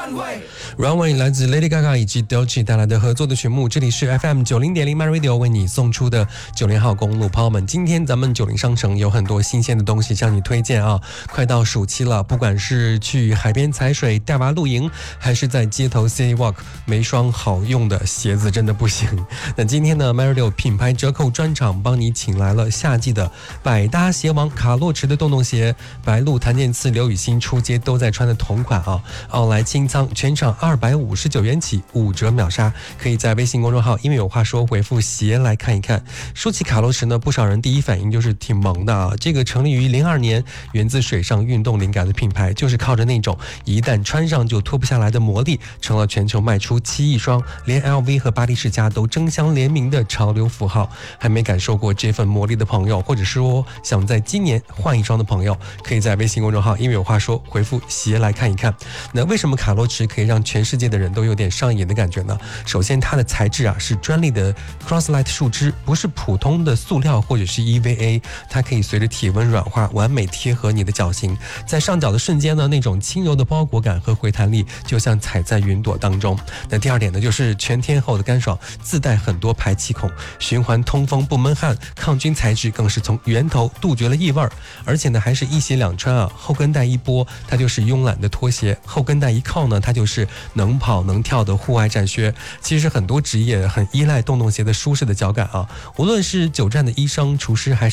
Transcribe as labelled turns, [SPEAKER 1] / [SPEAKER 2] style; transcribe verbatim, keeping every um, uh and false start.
[SPEAKER 1] Runway 来自 Lady Gaga 以及 Doechii 带来的合作的曲目，这里是 F M 九零点零 My Radio 为你送出的九零号公路朋友们，今天咱们九零商城有很多新鲜的东西向你推荐啊！快到暑期了，不管是去海边踩水、带娃露营，还是在街头 City Walk， 没双好用的鞋子真的不行。那今天呢 My Radio 品牌折扣专场帮你请来了夏季的百搭鞋王卡洛驰的洞洞鞋，白鹿、谭健次、刘雨欣出街都在穿的同款啊！奥莱清仓全场二百五十九元起，五折秒杀，可以在微信公众号因为有话说回复鞋来看一看。说起卡洛驰呢，不少人第一反应就是挺萌的啊。这个成立于零二年，源自水上运动灵感的品牌，就是靠着那种一旦穿上就脱不下来的魔力，成了全球卖出七亿双，连 L V 和巴黎世家都争相联名的潮流符号。还没感受过这份魔力的朋友，或者说想在今年换一双的朋友，可以在微信公众号因为有话说回复鞋来看一看。那为什么卡洛驰可以让全世界的人都有点上瘾的感觉呢？首先它的材质啊是专利的 Croslite 树脂，不是普通的塑料或者是 E V A， 它可以随着体温软化，完美贴合你的脚型，在上脚的瞬间呢，那种轻柔的包裹感和回弹力就像踩在云朵当中。那第二点呢，就是全天候的干爽，自带很多排气孔，循环通风不闷汗，抗菌材质更是从源头杜绝了异味，而且呢还是一鞋两穿啊，后跟带一拨它就是慵懒的拖鞋，后跟带一靠呢它就是能跑能跳的户外战靴。其实很多职业很依赖洞洞鞋的舒适的脚感啊，无论是久站的医生、厨师还是